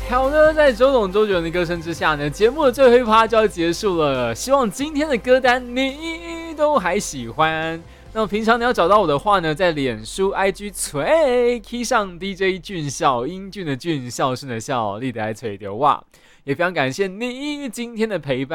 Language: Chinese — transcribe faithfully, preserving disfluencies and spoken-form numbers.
好的，在周董周杰伦的歌声之下呢，节目的最后一趴就要结束了。希望今天的歌单你都还喜欢。那么平常你要找到我的话呢，在脸书、I G 吹 key 上 D J 俊孝，英俊的俊，孝顺的孝，立得爱吹丢哇！也非常感谢你今天的陪伴。